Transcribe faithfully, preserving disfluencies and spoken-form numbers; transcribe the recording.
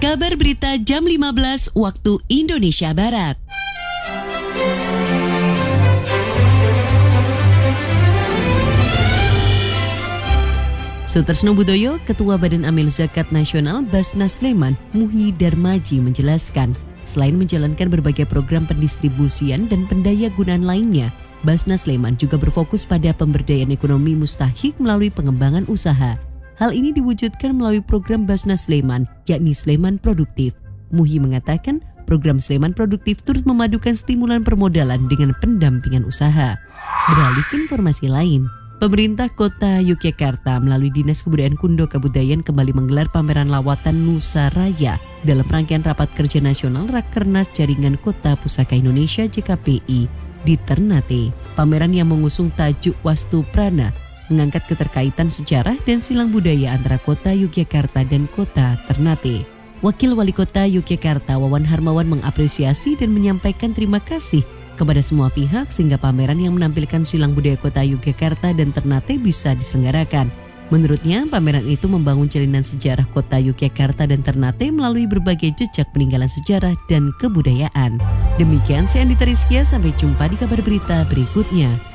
Kabar berita jam lima belas waktu Indonesia Barat. Sutresno Budoyo, Ketua Badan Amil Zakat Nasional Basnas Sleman, Muhi Darmaji menjelaskan, selain menjalankan berbagai program pendistribusian dan pendayagunaan lainnya, Basnas Sleman juga berfokus pada pemberdayaan ekonomi mustahik melalui pengembangan usaha. Hal ini diwujudkan melalui program Basnas Sleman, yakni Sleman Produktif. Muhi mengatakan, program Sleman Produktif turut memadukan stimulan permodalan dengan pendampingan usaha. Beralih ke informasi lain, pemerintah Kota Yogyakarta melalui Dinas Kebudayaan Kundo Kabudayaan kembali menggelar pameran lawatan Nusa Raya dalam rangkaian Rapat Kerja Nasional Rakernas Jaringan Kota Pusaka Indonesia J K P I di Ternate. Pameran yang mengusung tajuk Wastu Prana mengangkat keterkaitan sejarah dan silang budaya antara Kota Yogyakarta dan Kota Ternate. Wakil Wali Kota Yogyakarta Wawan Harmawan mengapresiasi dan menyampaikan terima kasih kepada semua pihak sehingga pameran yang menampilkan silang budaya Kota Yogyakarta dan Ternate bisa diselenggarakan. Menurutnya, pameran itu membangun jalinan sejarah Kota Yogyakarta dan Ternate melalui berbagai jejak peninggalan sejarah dan kebudayaan. Demikian saya Andita Rizkia, sampai jumpa di kabar berita berikutnya.